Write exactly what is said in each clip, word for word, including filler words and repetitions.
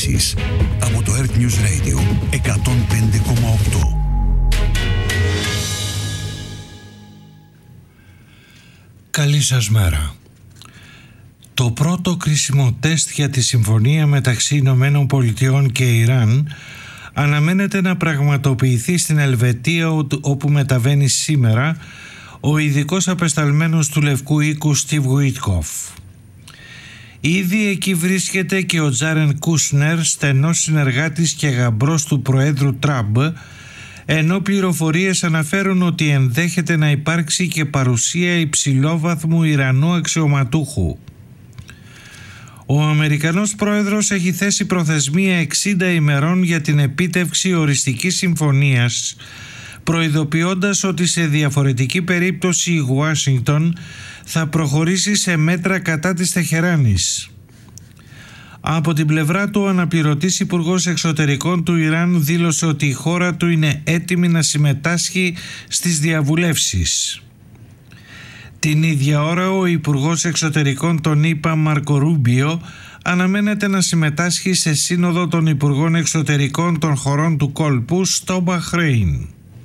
ειδήσεις από το Earth News Radio εκατόν πέντε κόμμα οκτώ. Καλή σας μέρα. Το πρώτο κρίσιμο τεστ για τη συμφωνία μεταξύ Ηνωμένων Πολιτειών και Ιράν αναμένεται να πραγματοποιηθεί στην Ελβετία, όπου μεταβαίνει σήμερα ο ειδικός απεσταλμένος του Λευκού Οίκου Στίβ Γουίτκοφ. Ήδη εκεί βρίσκεται και ο Τζάρεν Κούσνερ, στενός συνεργάτης και γαμπρός του Προέδρου Τραμπ, ενώ πληροφορίες αναφέρουν ότι ενδέχεται να υπάρξει και παρουσία υψηλόβαθμου Ιρανού αξιωματούχου. Ο Αμερικανός Πρόεδρος έχει θέσει προθεσμία εξήντα ημερών για την επίτευξη οριστικής συμφωνίας, προειδοποιώντας ότι σε διαφορετική περίπτωση η Ουάσιγκτον θα προχωρήσει σε μέτρα κατά της Τεχεράνης. Από την πλευρά του, ο αναπληρωτής Υπουργός Εξωτερικών του Ιράν δήλωσε ότι η χώρα του είναι έτοιμη να συμμετάσχει στις διαβουλεύσεις. Την ίδια ώρα, ο Υπουργός Εξωτερικών των ΗΠΑ Μάρκο Ρούμπιο αναμένεται να συμμετάσχει σε σύνοδο των Υπουργών Εξωτερικών των χωρών του κόλπου στο Μπαχρέιν.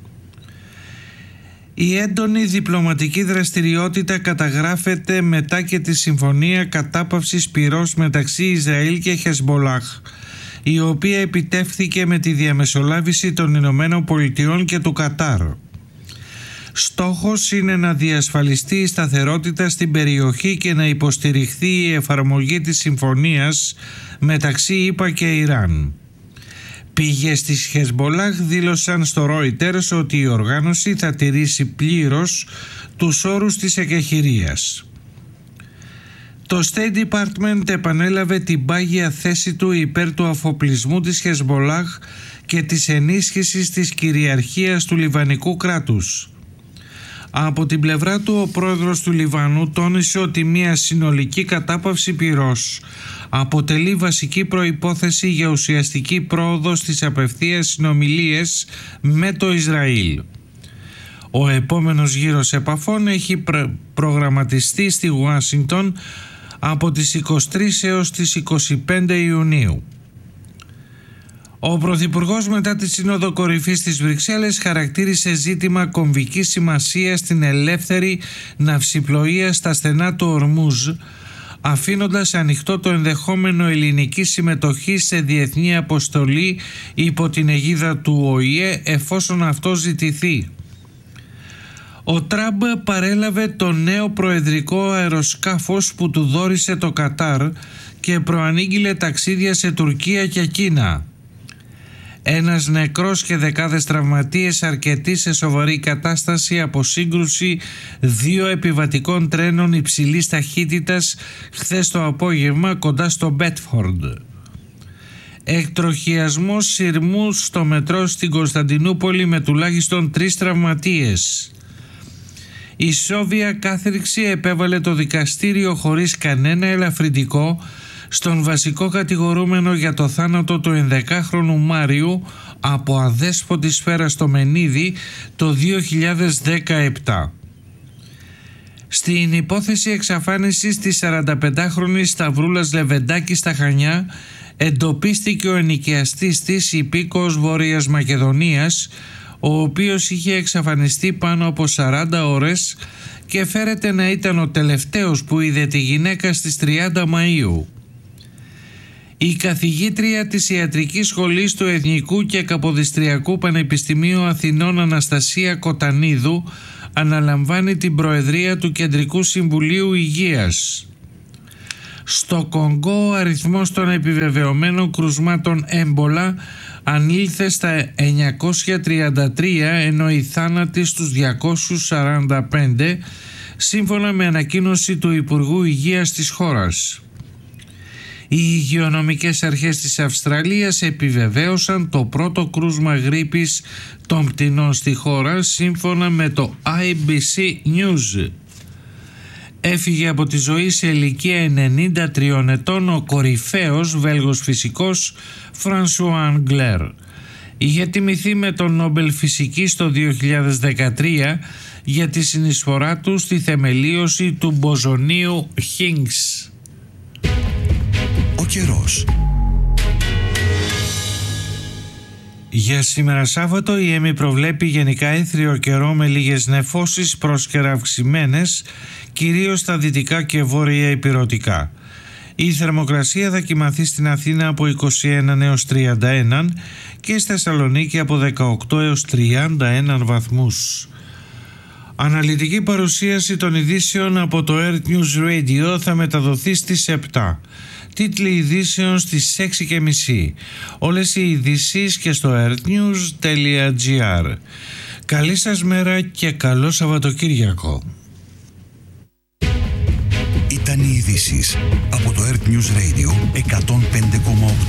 Η έντονη διπλωματική δραστηριότητα καταγράφεται μετά και τη συμφωνία κατάπαυσης πυρός μεταξύ Ισραήλ και Χεσμολάχ, η οποία επιτεύχθηκε με τη διαμεσολάβηση των Ηνωμένων Πολιτειών και του Κατάρ. Στόχος είναι να διασφαλιστεί η σταθερότητα στην περιοχή και να υποστηριχθεί η εφαρμογή της συμφωνίας μεταξύ ΗΠΑ και Ιράν. Πηγές της Χεσμολάχ δήλωσαν στο Reuters ότι η οργάνωση θα τηρήσει πλήρως τους όρους της εκεχηρίας. Το State Department επανέλαβε την πάγια θέση του υπέρ του αφοπλισμού της Χεσμολάχ και της ενίσχυσης της κυριαρχίας του Λιβανικού κράτους. Από την πλευρά του, ο πρόεδρος του Λιβανού τόνισε ότι μια συνολική κατάπαυση πυρός αποτελεί βασική προϋπόθεση για ουσιαστική πρόοδο στις απευθείας συνομιλίες με το Ισραήλ. Ο επόμενος γύρος επαφών έχει προγραμματιστεί στη Ουάσιγκτον από τις είκοσι τρεις έως τις είκοσι πέντε Ιουνίου. Ο Πρωθυπουργός, μετά τη Σύνοδο Κορυφής στις Βρυξέλλες, χαρακτήρισε ζήτημα κομβικής σημασίας την ελεύθερη ναυσιπλοεία στα στενά του Ορμούζ, αφήνοντας ανοιχτό το ενδεχόμενο ελληνικής συμμετοχής σε διεθνή αποστολή υπό την αιγίδα του Ο Η Ε, εφόσον αυτό ζητηθεί. Ο Τραμπ παρέλαβε το νέο προεδρικό αεροσκάφος που του δώρισε το Κατάρ και προανήγγειλε ταξίδια σε Τουρκία και Κίνα. Ένας νεκρός και δεκάδες τραυματίες, αρκετοί σε σοβαρή κατάσταση από σύγκρουση δύο επιβατικών τρένων υψηλής ταχύτητας χθες το απόγευμα κοντά στο Μπέτφορντ. Εκτροχιασμός σειρμού στο μετρό στην Κωνσταντινούπολη με τουλάχιστον τρεις τραυματίες. Η σόβια κάθριξη επέβαλε το δικαστήριο χωρίς κανένα ελαφρυντικό στον βασικό κατηγορούμενο για το θάνατο του ενδεκάχρονου Μάριου από αδέσποτη σφαίρα στο μενίδι το δύο χιλιάδες δεκαεπτά. Στην υπόθεση εξαφάνισης της σαρανταπεντάχρονης Σταυρούλας Λεβεντάκη στα Χανιά εντοπίστηκε ο ενοικιαστής της, υπήκοος Βόρειας Μακεδονίας, ο οποίος είχε εξαφανιστεί πάνω από σαράντα ώρες και φέρεται να ήταν ο τελευταίος που είδε τη γυναίκα στις τριάντα Μαΐου. Η καθηγήτρια της Ιατρικής Σχολής του Εθνικού και Καποδιστριακού Πανεπιστημίου Αθηνών Αναστασία Κοτανίδου αναλαμβάνει την προεδρία του Κεντρικού Συμβουλίου Υγείας. Στο Κονγκό, ο αριθμός των επιβεβαιωμένων κρουσμάτων έμπολα ανήλθε στα εννιακόσια τριάντα τρία, ενώ οι θάνατοι στους διακόσιους σαράντα πέντε, σύμφωνα με ανακοίνωση του Υπουργού Υγείας της χώρας. Οι υγειονομικές αρχές της Αυστραλίας επιβεβαίωσαν το πρώτο κρούσμα γρίπης των πτηνών στη χώρα, σύμφωνα με το άι μπι σι News. Έφυγε από τη ζωή σε ηλικία ενενήντα τριών ετών ο κορυφαίος Βέλγος φυσικός Φρανσουά Αγγλέρ. Είχε τιμηθεί με τον Νόμπελ Φυσικής το δύο χιλιάδες δεκατρία για τη συνεισφορά του στη θεμελίωση του μποζονίου Higgs. Ο καιρός. Για σήμερα Σάββατο η ΕΜΗ προβλέπει γενικά έθριο καιρό με λίγες νεφώσεις πρόσκαιρα αυξημένες, κυρίως στα δυτικά και βόρεια ηπειρωτικά. Η θερμοκρασία θα κυμανθεί στην Αθήνα από είκοσι ένα έως τριάντα ένα και στη Θεσσαλονίκη από δεκαοκτώ έως τριάντα ένα βαθμούς. Αναλυτική παρουσίαση των ειδήσεων από το Earth News Radio θα μεταδοθεί στις επτά. Τίτλοι ειδήσεων στις έξι και μισή. Όλες οι ειδήσεις και στο earthnews τελεία gr. Καλή σας μέρα και καλό Σαββατοκύριακο. Ήταν οι ειδήσεις από το Earth News Radio εκατόν πέντε κόμμα οκτώ.